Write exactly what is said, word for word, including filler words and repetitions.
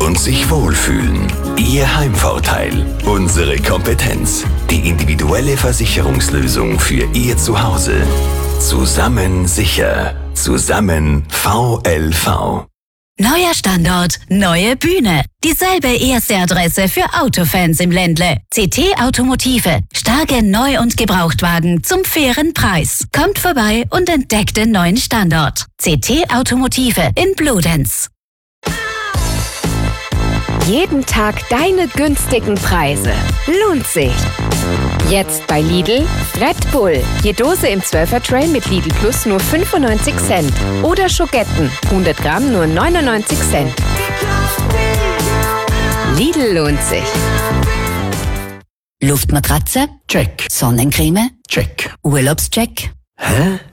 und sich wohlfühlen. Ihr Heimvorteil. Unsere Kompetenz. Die individuelle Versicherungslösung für Ihr Zuhause. Zusammen sicher. Zusammen V L V. Neuer Standort, neue Bühne. Dieselbe erste Adresse für Autofans im Ländle. C T Automotive. Starke Neu- und Gebrauchtwagen zum fairen Preis. Kommt vorbei und entdeckt den neuen Standort. C T Automotive in Bludenz. Jeden Tag deine günstigen Preise. Lohnt sich. Jetzt bei Lidl Red Bull. Je Dose im zwölfer-Tray mit Lidl Plus nur fünfundneunzig Cent. Oder Schogetten, hundert Gramm nur neunundneunzig Cent. Lidl lohnt sich. Luftmatratze? Check. Sonnencreme? Check. Urlaubscheck? Hä?